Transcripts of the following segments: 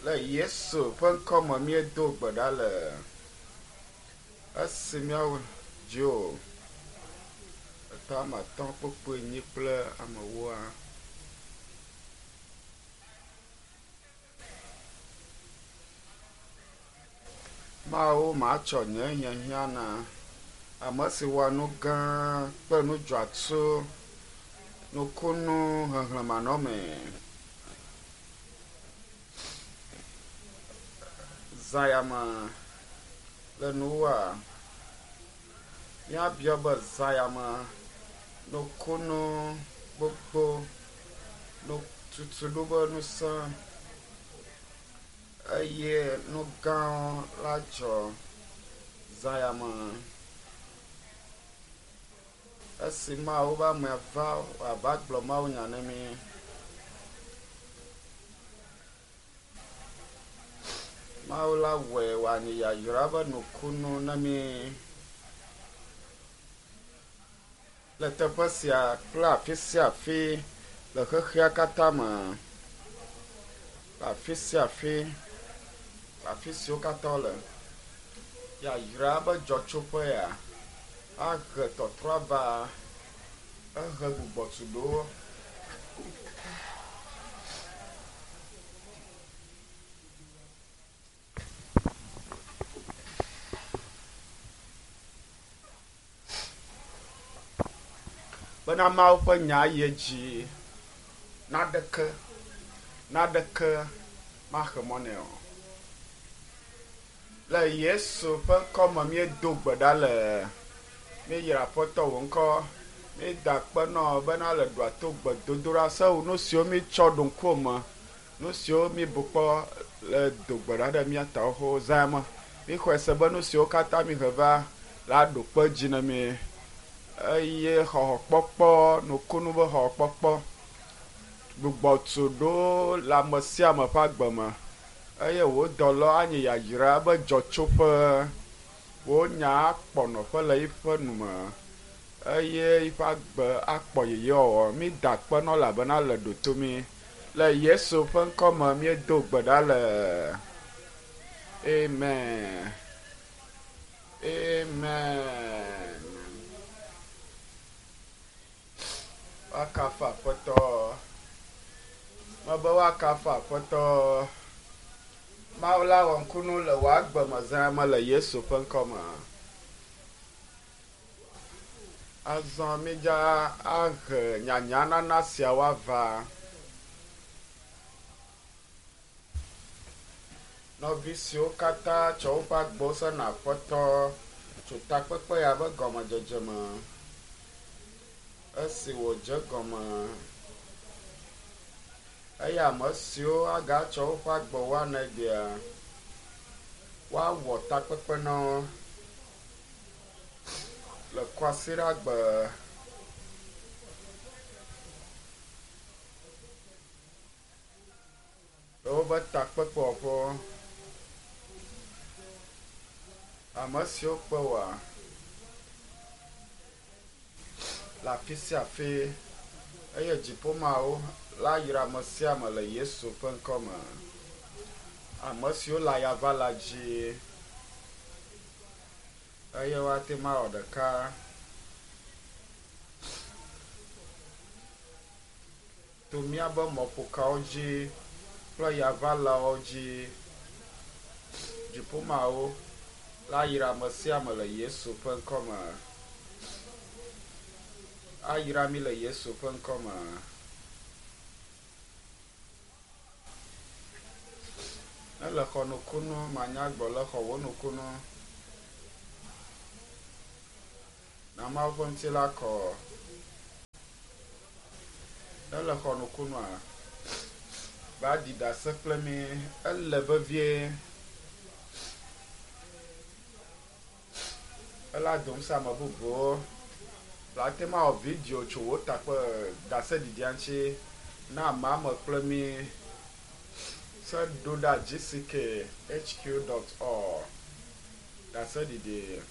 le Yesu ƒe ŋkɔme míedo gbe ɖa le esi míawo dzo etɔ ame atɔ̃ kpokpo 8 kple ame 10. Mawo matsɔ nye hiahiã na ame si wɔ nu gã kple nu dzɔatsu nukunu xexlemanɔme zãyame le nuwoa míabia be zãyame nukunu gbogbo tutuɖo be ŋusẽ eye nu gãwo la dzɔ zãyame esi mawo be ame va wòava gblɔ mawo nya ne mí. Mawo la wɔe wòanye yayra be nukunu na mí le teƒe sia kple afi sia afi le xexea katã me, le afi sia afi, le afi siwo katã wole. Yayra be dzɔtsoƒe ya ahe tɔtrɔ ava, ehe gbugbɔtuɖowo. Bena Mawu ƒe nya yi dzi naɖeke maxe mɔ nɛ o. Le Yesu ƒe ŋkɔme míedo gbe ɖa le míeyra Aƒetɔ wò ŋkɔ, míeda akpe nɔ bena le ɖua to gbedodoɖa sewu nu siwo míetsɔ ɖo ŋkume, nu siwo míbu kpɔ le do gbe ɖa ɖe mía tawo ƒe zãme. Míxɔe se be nu siwo katã míhe va la ɖo kpe dzi na mí eye xɔxɔkpɔkpɔ, nukunu be xɔxɔkpɔkpɔ, gbugbɔtu ɖo le ame sia ame ƒe agbe me eye wò dɔlɔ anye yayra be dzɔtsoƒe, wò nya akpɔ nɔƒe le yiƒe nu me eye yiƒe agbe akpɔ yeyewɔwɔ. Mída akpe nɔ elabena le ɖoto mí. Le Yesu ƒe ŋkɔme míedo gbe ɖa le amen. Amen. Wakafa Aƒetɔ, mebe wakafa Aƒetɔ. Mawu la wɔ ŋkunu le wò agbe me zãme le Yesu ƒe ŋkɔme. Azɔ mídza ahe nyanyanana siawo ava. Nɔvi siwo katã tsɔ woƒe agbewo sena Aƒetɔ tso takpekpe ya be gɔmedzedze me esi wòdze gɔme eye ame siwo agatsɔ woƒe agbewo ane gbea woawɔ takpekpe na wo le kɔasiɖagbe le wobe takpekpe wɔƒe. Ame siwo kpe wɔa le afi sia afi eye dziƒomawo la yra ame sia ame le Yesu ƒe ŋkɔme. Ame siwo le ayava la dzi eye woate ŋu awɔ ɖeka. To míabe mɔƒokawo dzi kple yavalawo dzi, dziƒomawo la yra ame sia ame le Yesu ƒe ŋkɔme. Ayra mí le Yesu ƒe ŋkɔme. Ne le xɔ nukunu manyagbɔ le xɔ wo nukunu. Na Mawu ƒe ŋutilã kɔ. Ne le xɔ nukunua va ɖi ɖase kple mí ele vevie. Ela dom se ame bubuwo. Late ma wɔ vidio tso wo takpe ɖase ɖiɖia ŋuti na ame kple mí se ɖo ɖa gck.hq.org ɖase ɖiɖi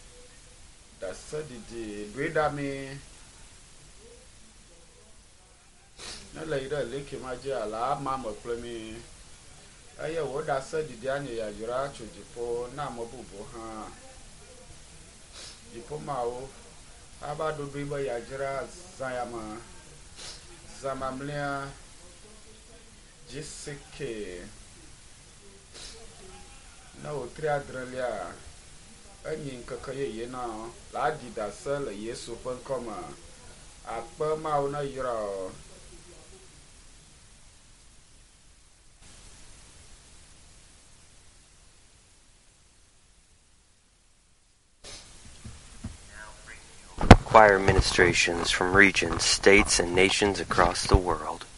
ɖoe ɖa mí ne le yi ɖe leke ma dzi ala ama me kple mí eye wo da se didi anye ya yura tso dziƒo na ame bubu hã dziƒo mawo ava ɖoɖoe be yadzra zã ya me zã mamlɛa GCK ne wòtri adrelia enyi ŋkeke yeye na le adi dase le Yesu ƒe ŋkɔ me akpe mawo ne yra choir ministrations from regions, states, and nations across the world.